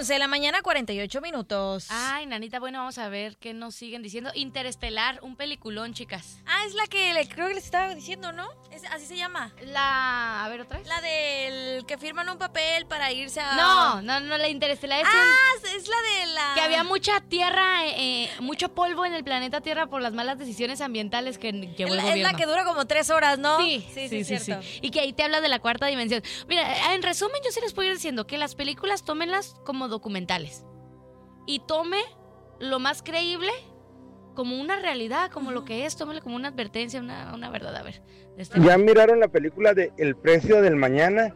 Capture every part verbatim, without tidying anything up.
once de la mañana, cuarenta y ocho minutos. Ay, nanita, bueno, vamos a ver qué nos siguen diciendo. Interestelar, un peliculón, chicas. Ah, es la que le, creo que les estaba diciendo, ¿no? Es, así se llama. La... A ver, ¿otra vez? La del que firman un papel para irse a... No, no, no, la Interestelar es... Ah, un... es la de la... Que había mucha tierra, eh, mucho polvo en el planeta Tierra por las malas decisiones ambientales que llevó es el la, gobierno. Es la que dura como tres horas, ¿no? Sí, sí, sí, sí, sí, cierto. sí. Y que ahí te habla de la cuarta dimensión. Mira, en resumen, yo sí les puedo ir diciendo que las películas tómenlas como documentales. Y tome lo más creíble como una realidad, como uh-huh. lo que es, tómelo como una advertencia, una, una verdad. A ver. Este ¿Ya miraron la película de El precio del mañana?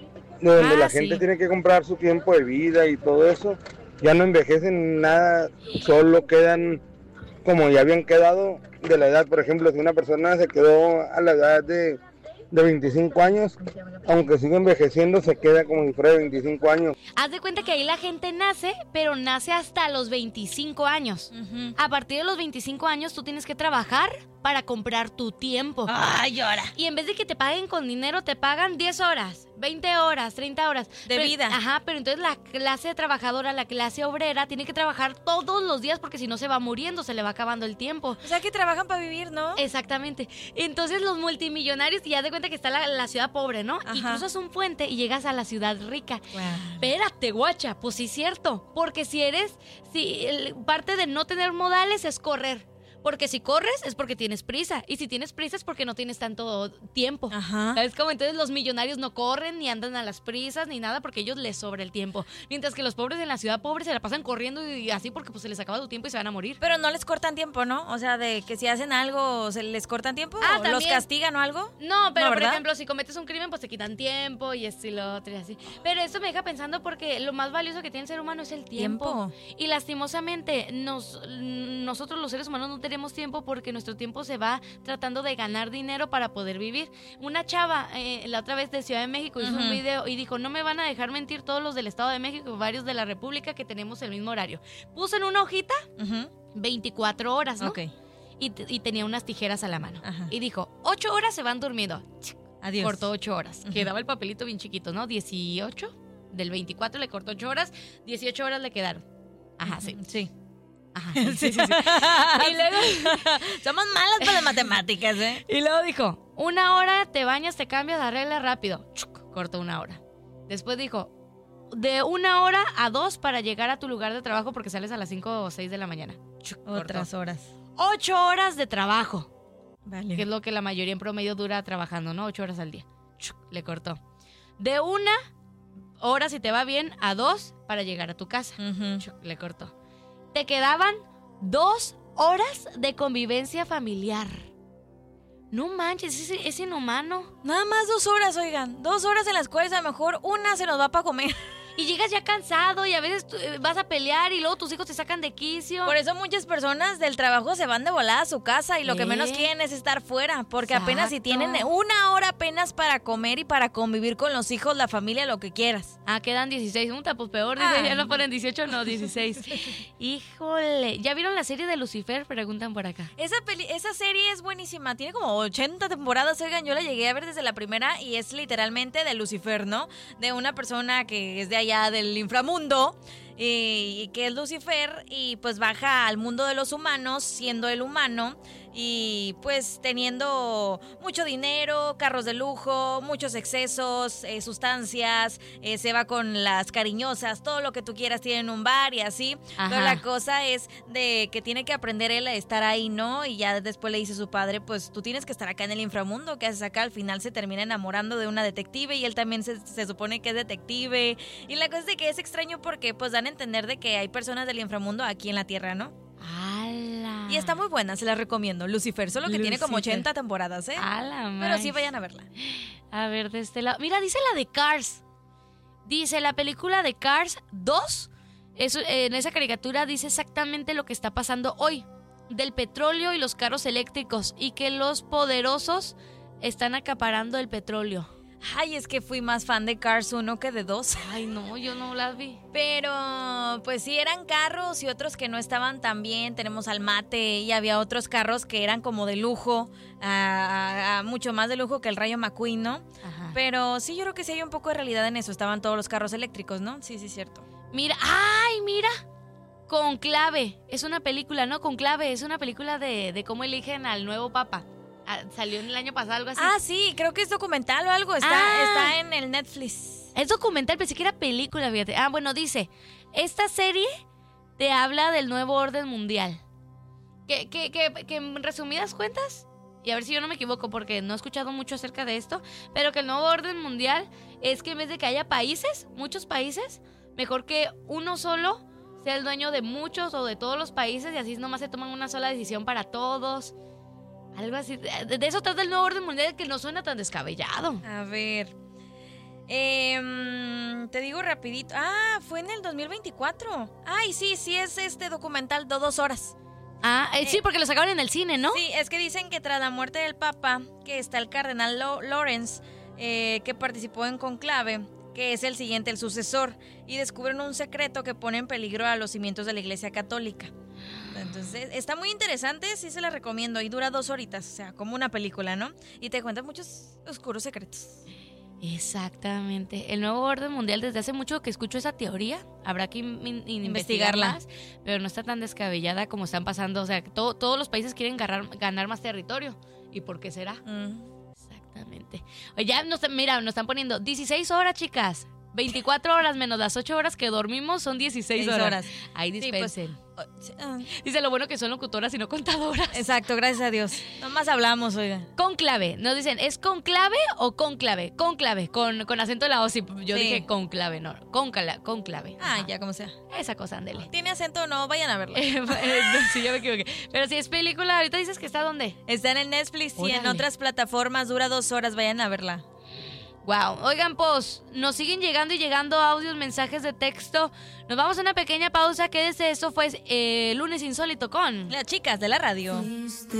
Donde ah, la gente sí. tiene que comprar su tiempo de vida y todo eso. Ya no envejecen nada, solo quedan como ya habían quedado de la edad. Por ejemplo, si una persona se quedó a la edad de, de veinticinco años, aunque siga envejeciendo, se queda como si fuera de veinticinco años. Haz de cuenta que ahí la gente nace, pero nace hasta los veinticinco años. Uh-huh. A partir de los veinticinco años, tú tienes que trabajar para comprar tu tiempo. ¡Ay, llora! Y en vez de que te paguen con dinero, te pagan diez horas, veinte horas, treinta horas. De pero, vida. Ajá, pero entonces la clase trabajadora, la clase obrera, tiene que trabajar todos los días porque si no se va muriendo, se le va acabando el tiempo. O sea que trabajan para vivir, ¿no? Exactamente. Entonces los multimillonarios, y ya de cuenta que está la, la ciudad pobre, ¿no? Ajá. Y cruzas un puente y llegas a la ciudad rica. Wow. Espérate, guacha, pues sí es cierto. Porque si eres, si el, parte de no tener modales es correr. Porque si corres es porque tienes prisa. Y si tienes prisa es porque no tienes tanto tiempo. Ajá. ¿Sabes cómo? Entonces los millonarios no corren ni andan a las prisas ni nada porque a ellos les sobra el tiempo. Mientras que los pobres en la ciudad pobre se la pasan corriendo y así porque pues se les acaba su tiempo y se van a morir. Pero no les cortan tiempo, ¿no? O sea, de que si hacen algo, ¿se les cortan tiempo? Ah, ¿O los castigan o algo? No, pero no, por ejemplo, si cometes un crimen, pues te quitan tiempo y esto y lo otro y así. Pero eso me deja pensando porque lo más valioso que tiene el ser humano es el tiempo. ¿Tiempo? Y lastimosamente nos, nosotros los seres humanos no tenemos tiempo porque nuestro tiempo se va tratando de ganar dinero para poder vivir. Una chava, eh, la otra vez de Ciudad de México, hizo uh-huh. un video y dijo, no me van a dejar mentir todos los del Estado de México, varios de la República que tenemos el mismo horario. Puso en una hojita uh-huh. veinticuatro horas, ¿no? Okay. Y, y tenía unas tijeras a la mano. Uh-huh. Y dijo, ocho horas se van durmiendo. Adiós. Cortó ocho horas. Uh-huh. Quedaba el papelito bien chiquito, ¿no? dieciocho, del veinticuatro le cortó ocho horas, dieciocho horas le quedaron. Ajá, uh-huh. sí. Sí. Ajá, sí, sí, sí, sí. Y luego somos malas para las matemáticas, ¿eh? Y luego dijo, una hora te bañas, te cambias, arreglas rápido. Chuc, cortó una hora. Después dijo, de una hora a dos para llegar a tu lugar de trabajo porque sales a las cinco o seis de la mañana. Chuc, otras cortó. horas. Ocho horas de trabajo. Vale. Que es lo que la mayoría en promedio dura trabajando, ¿no? Ocho horas al día. Chuc, le cortó. De una hora, si te va bien, a dos para llegar a tu casa. Uh-huh. Chuc, le cortó. Te quedaban dos horas de convivencia familiar. No manches, es, es inhumano. Nada más dos horas, oigan. Dos horas en las cuales a lo mejor una se nos va para comer. Y llegas ya cansado y a veces vas a pelear y luego tus hijos te sacan de quicio. Por eso muchas personas del trabajo se van de volada a su casa y lo ¿Eh? que menos quieren es estar fuera. Porque Exacto. apenas si tienen una hora apenas para comer y para convivir con los hijos, la familia, lo que quieras. Ah, quedan dieciséis. Un pues peor, dice, ya no ponen dieciocho, no, dieciséis. Híjole. ¿Ya vieron la serie de Lucifer? Preguntan por acá. Esa, peli- esa serie es buenísima. Tiene como ochenta temporadas, oigan. Yo la llegué a ver desde la primera y es literalmente de Lucifer, ¿no? De una persona que es de allá del inframundo y, y que es Lucifer y pues baja al mundo de los humanos siendo el humano y pues teniendo mucho dinero, carros de lujo, muchos excesos, eh, sustancias, eh, se va con las cariñosas, todo lo que tú quieras tiene en un bar y así. Ajá. Pero la cosa es de que tiene que aprender él a estar ahí, ¿no? Y ya después le dice su padre, pues tú tienes que estar acá en el inframundo, ¿qué haces acá? Al final se termina enamorando de una detective y él también se, se supone que es detective. Y la cosa es de que es extraño porque pues dan a entender de que hay personas del inframundo aquí en la Tierra, ¿no? ¡Hala! Y está muy buena, se la recomiendo. Lucifer, solo que Lucifer. Tiene como ochenta temporadas, ¿eh? ¡Hala, Pero sí vayan a verla. A ver, de este lado. Mira, dice la de Cars. Dice la película de Cars dos. Eso, en esa caricatura dice exactamente lo que está pasando hoy. Del petróleo y los carros eléctricos. Y que los poderosos están acaparando el petróleo. Ay, es que fui más fan de Cars uno que de dos. Ay, no, yo no las vi. Pero, pues sí, eran carros y otros que no estaban tan bien. Tenemos al Mate y había otros carros que eran como de lujo, a, a, a mucho más de lujo que el Rayo McQueen, ¿no? Ajá. Pero sí, yo creo que sí hay un poco de realidad en eso. Estaban todos los carros eléctricos, ¿no? Sí, sí, cierto. Mira, ¡ay, mira! Conclave, es una película, ¿no? Conclave, es una película de, de cómo eligen al nuevo papa. Ah, salió en el año pasado, algo así. Ah, sí, creo que es documental o algo. Está, Ah. está en el Netflix. Es documental, pensé que era película, fíjate. Ah, bueno, dice, esta serie te habla del nuevo orden mundial. Que, que, que, que en resumidas cuentas, y a ver si yo no me equivoco porque no he escuchado mucho acerca de esto, pero que el nuevo orden mundial es que en vez de que haya países, muchos países, mejor que uno solo sea el dueño de muchos o de todos los países y así nomás se toman una sola decisión para todos. Algo así. De, de eso trata el nuevo orden mundial, que no suena tan descabellado. A ver. Eh, te digo rapidito. Ah, fue en el dos mil veinticuatro. Ay, sí, sí es este documental de dos horas. Ah, eh, Eh, sí, porque lo sacaron en el cine, ¿no? Sí, es que dicen que tras la muerte del Papa, que está el cardenal Lo- Lawrence, eh, que participó en Conclave, que es el siguiente, el sucesor, y descubren un secreto que pone en peligro a los cimientos de la Iglesia Católica. Entonces, está muy interesante, sí se la recomiendo, y dura dos horitas, o sea, como una película, ¿no? Y te cuenta muchos oscuros secretos. Exactamente. El nuevo orden mundial, desde hace mucho que escucho esa teoría, habrá que in- in- investigarla, Investigarla. más, pero no está tan descabellada como están pasando. O sea, que to- todos los países quieren ganar, ganar más territorio. ¿Y por qué será? Mm. Exactamente. Oye, ya nos, mira, nos están poniendo dieciséis horas, chicas. veinticuatro horas menos las ocho horas que dormimos son dieciséis Seis horas. horas. Ahí Sí, pues, dispensen. oh, sí, ah, Dice lo bueno que son locutoras y no contadoras. exacto, gracias a Dios. Nomás hablamos, oiga. Conclave. Nos dicen, ¿es conclave o conclave? Conclave, con, con acento de la O. Sí, yo Sí. dije conclave, no. Concala, conclave. Ah, Ajá. ya, como sea. Esa cosa, ándele. ¿Tiene acento o no? Vayan a verlo. Eh, sí, yo me equivoqué. Pero si es película, ahorita dices que está ¿dónde? Está en el Netflix y en Órale. otras plataformas, dura dos horas, vayan a verla. Wow. Oigan, pues, nos siguen llegando y llegando audios, mensajes de texto. Nos vamos a una pequeña pausa. Quédese, esto fue eh, Lunes Insólito con... Las chicas de la radio.